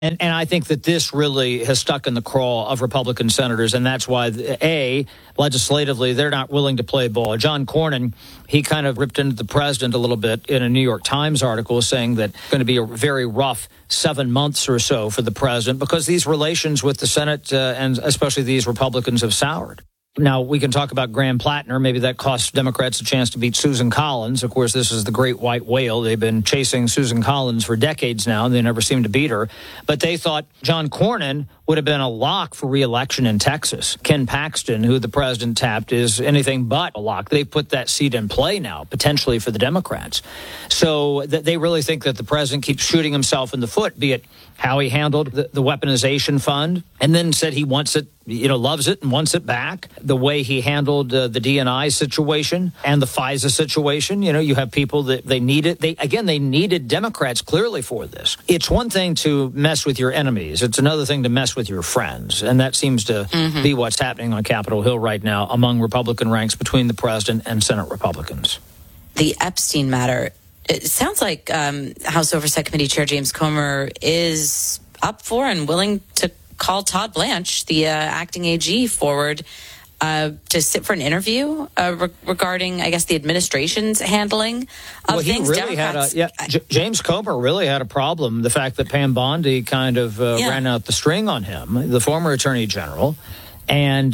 And I think that this really has stuck in the craw of Republican senators, and that's why, legislatively, they're not willing to play ball. John Cornyn, he kind of ripped into the president a little bit in a New York Times article saying that it's going to be a very rough 7 months or so for the president because these relations with the Senate and especially these Republicans have soured. Now, we can talk about Graham Plattner. Maybe that costs Democrats a chance to beat Susan Collins. Of course, this is the great white whale. They've been chasing Susan Collins for decades now, and they never seem to beat her. But they thought John Cornyn would have been a lock for re-election in Texas. Ken Paxton, who the president tapped, is anything but a lock. They put that seat in play now, potentially for the Democrats. So they really think that the president keeps shooting himself in the foot, be it how he handled the weaponization fund, and then said he wants it, loves it and wants it back. The way he handled the D&I situation and the FISA situation, you have people that they needed. They needed Democrats clearly for this. It's one thing to mess with your enemies. It's another thing to mess with your friends. And that seems to be what's happening on Capitol Hill right now among Republican ranks between the president and Senate Republicans. The Epstein matter. It sounds like House Oversight Committee Chair James Comer is up for and willing to call Todd Blanche, the acting AG, forward to sit for an interview regarding, I guess, the administration's handling of things. Really James Comer really had a problem. The fact that Pam Bondi kind of ran out the string on him, the former Attorney General. And,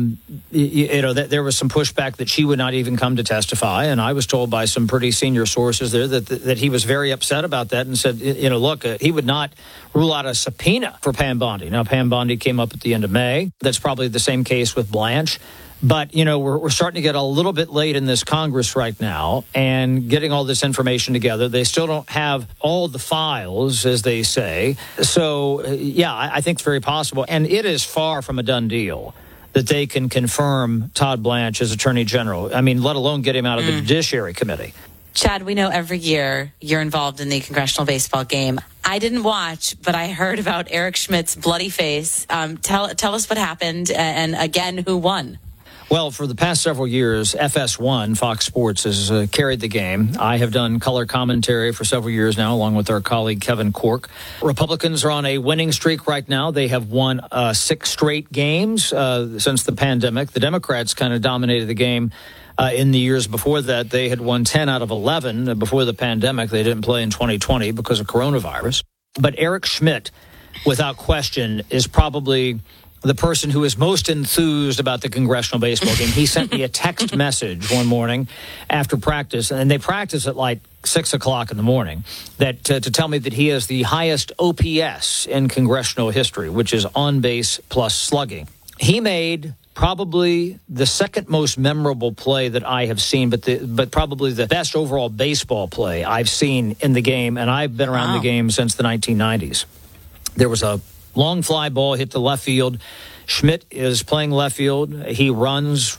there was some pushback that she would not even come to testify. And I was told by some pretty senior sources there that he was very upset about that and said, he would not rule out a subpoena for Pam Bondi. Now, Pam Bondi came up at the end of May. That's probably the same case with Blanche. But, we're starting to get a little bit late in this Congress right now and getting all this information together. They still don't have all the files, as they say. So, I think it's very possible. And it is far from a done deal that they can confirm Todd Blanche as Attorney General. I mean, let alone get him out of the Judiciary Committee. Chad, we know every year you're involved in the congressional baseball game. I didn't watch, but I heard about Eric Schmidt's bloody face. Tell us what happened and, again, who won? Well, for the past several years, FS1, Fox Sports, has carried the game. I have done color commentary for several years now, along with our colleague Kevin Cork. Republicans are on a winning streak right now. They have won 6 straight games since the pandemic. The Democrats kind of dominated the game in the years before that. They had won 10 out of 11 before the pandemic. They didn't play in 2020 because of coronavirus. But Eric Schmidt, without question, is probably the person who is most enthused about the congressional baseball game. He sent me a text message one morning after practice, and they practice at like 6 o'clock in the morning, that to tell me that he has the highest OPS in congressional history, which is on base plus slugging. He made probably the second most memorable play that I have seen, but probably the best overall baseball play I've seen in the game, and I've been around the game since the 1990s. There was a long fly ball hit the left field. Schmidt is playing left field. He runs.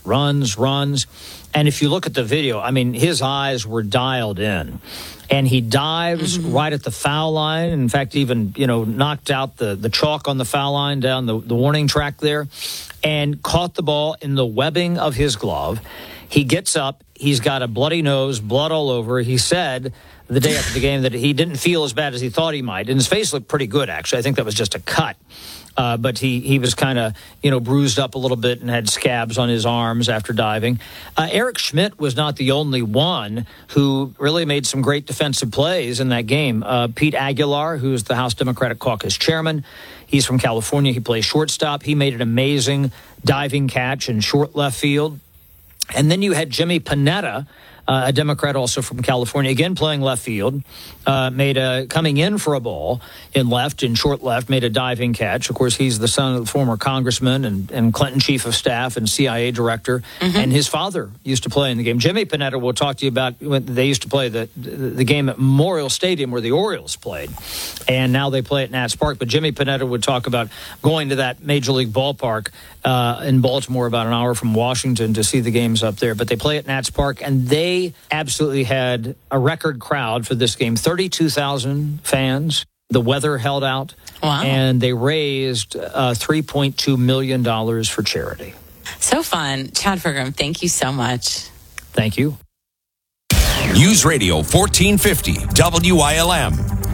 And if you look at the video, I mean, his eyes were dialed in. And he dives right at the foul line. In fact, even, knocked out the chalk on the foul line down the warning track there and caught the ball in the webbing of his glove. He gets up. He's got a bloody nose, blood all over. He said the day after the game that he didn't feel as bad as he thought he might. And his face looked pretty good, actually. I think that was just a cut. But he was kind of, bruised up a little bit and had scabs on his arms after diving. Eric Schmidt was not the only one who really made some great defensive plays in that game. Pete Aguilar, who's the House Democratic Caucus chairman, he's from California. He plays shortstop. He made an amazing diving catch in short left field. And then you had Jimmy Panetta, a Democrat also from California, again playing left field, coming in for a ball in short left, made a diving catch. Of course, he's the son of the former congressman and Clinton chief of staff and CIA director, and his father used to play in the game. Jimmy Panetta, we'll talk to you about when they used to play the game at Memorial Stadium where the Orioles played, and now they play at Nats Park. But Jimmy Panetta would talk about going to that Major League ballpark in Baltimore, about an hour from Washington, to see the games up there. But they play at Nats Park, and they absolutely had a record crowd for this game, 32,000 fans. The weather held out, and they raised $3.2 million for charity. So fun. Chad Pergram, thank you so much. Thank you. News Radio 1450 WILM.